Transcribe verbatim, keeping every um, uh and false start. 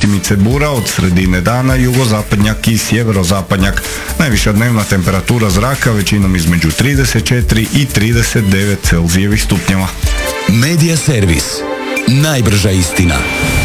mjestimice bura, od sredine dana jugozapadnjak i sjeverozapadnjak. Najviša dnevna temperatura zraka većinom između trideset četiri i trideset devet Celzijevih stupnjeva. Medija servis. Najbrža istina.